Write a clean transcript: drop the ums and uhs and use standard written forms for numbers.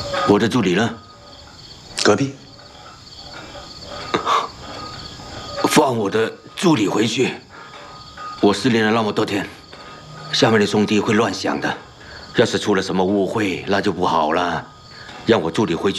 我的助理呢？ 隔壁。 放我的助理回去。我失联了那么多天，下面的兄弟会乱想的。要是出了什么误会，那就不好了。让我助理回去。